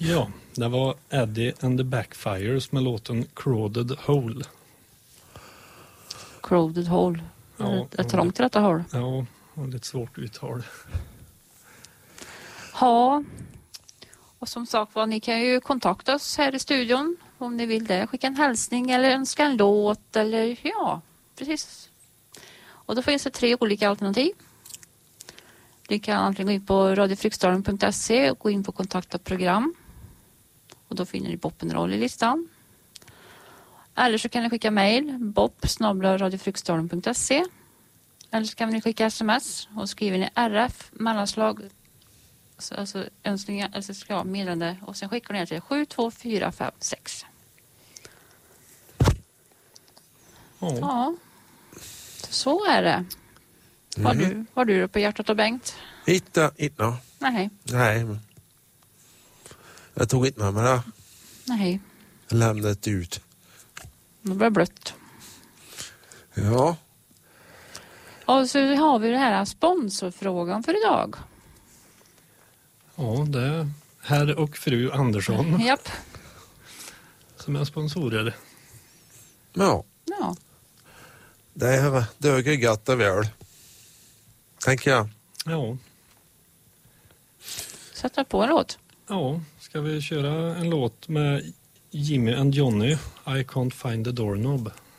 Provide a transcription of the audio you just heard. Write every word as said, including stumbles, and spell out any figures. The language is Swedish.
Ja, det var Eddie and the Backfires med låten Crowded Hole. Crowded Hole. Ja, ett trångt till detta hål. Ja, och lite svårt uttal. Ja, och som sagt var, ni kan ju kontakta oss här i studion om ni vill det. Skicka en hälsning eller önska en låt eller ja, precis. Och då finns det tre olika alternativ. Ni kan antingen gå in på radio fryksdalen punkt se och gå in på kontakta program. Och då finner ni Boppenroll i listan. Eller så kan ni skicka mejl bob snabel-a radio fryksdalen punkt se. Eller så kan ni skicka sms och skriver ni R F mellanslag alltså önskningar alltså ska meddelande och sen skickar ni till sju två fyra fem sex. Ja. Ja. Så är det. Har Mm. du har du det på hjärtat och Bengt? Inte, inte. Nej. Nej. men Jag tog inte med mig det. Nej. Jag lämnade det ut. Det blir blött. Ja. Och så har vi det här sponsorfrågan för idag. Ja, det är herr och fru Andersson Japp. som är sponsorer. Ja. Ja. Det är döger gott och väl. Tänker jag. Ja. Sätta på en låt. Ja, ska vi köra en låt med Jimmy and Johnny, I can't find the doorknob.